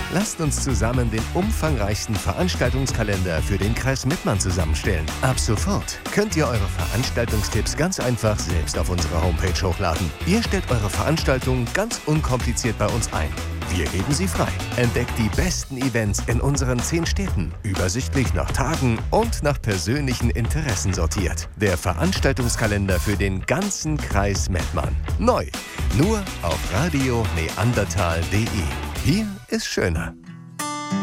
Lasst uns zusammen den umfangreichsten Veranstaltungskalender für den Kreis Mettmann zusammenstellen. Ab sofort könnt ihr eure Veranstaltungstipps ganz einfach selbst auf unserer Homepage hochladen. Ihr stellt eure Veranstaltung ganz unkompliziert bei uns ein. Wir geben sie frei. Entdeckt die besten Events in unseren 10 Städten. Übersichtlich nach Tagen und nach persönlichen Interessen sortiert. Der Veranstaltungskalender für den ganzen Kreis Mettmann. Neu. Nur auf radioneandertal.de. Hier ist schöner.